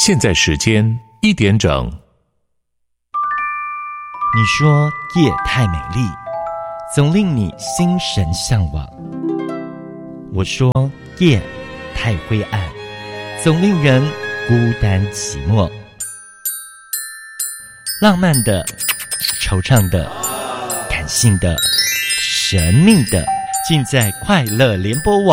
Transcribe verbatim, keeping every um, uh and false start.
现在时间一点整。 你说夜太美丽，总令你心神向往。我说夜太灰暗，总令人孤单寂寞。浪漫的、惆怅的、感性的、神秘的，尽在快乐联播网。